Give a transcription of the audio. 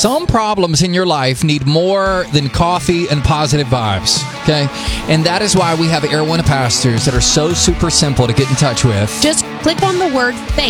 Some problems in your life need more than coffee and positive vibes, okay? And that is why we have Air One pastors that are so super simple to get in touch with. Just click on the word faith